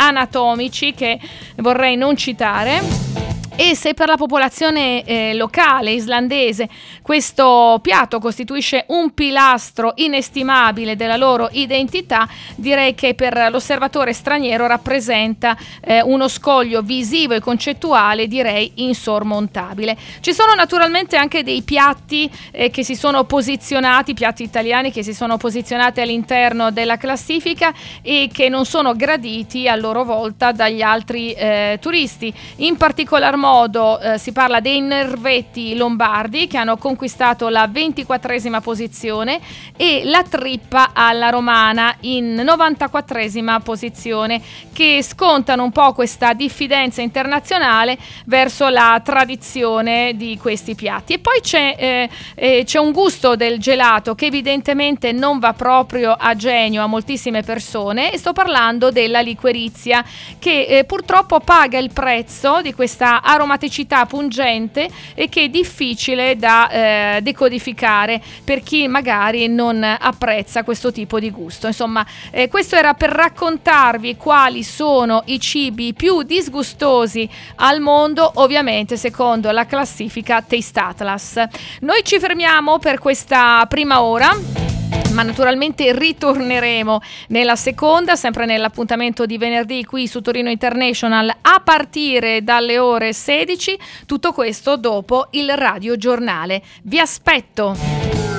anatomici che vorrei non citare. E se per la popolazione locale islandese questo piatto costituisce un pilastro inestimabile della loro identità, direi che per l'osservatore straniero rappresenta uno scoglio visivo e concettuale, direi insormontabile. Ci sono naturalmente anche dei piatti che si sono posizionati, piatti italiani che si sono posizionati all'interno della classifica e che non sono graditi a loro volta dagli altri turisti. In particolar modo si parla dei nervetti lombardi che hanno conquistato la 24esima posizione e la trippa alla romana in 94esima posizione, che scontano un po' questa diffidenza internazionale verso la tradizione di questi piatti. E poi c'è un gusto del gelato che evidentemente non va proprio a genio a moltissime persone, e sto parlando della liquirizia, che purtroppo paga il prezzo di questa aromaticità pungente e che è difficile da decodificare per chi magari non apprezza questo tipo di gusto. Insomma, questo era per raccontarvi quali sono i cibi più disgustosi al mondo, ovviamente secondo la classifica Taste Atlas. Noi ci fermiamo per questa prima ora, ma naturalmente ritorneremo nella seconda, sempre nell'appuntamento di venerdì qui su Torino International a partire dalle ore 16. Tutto questo dopo il Radio Giornale. Vi aspetto!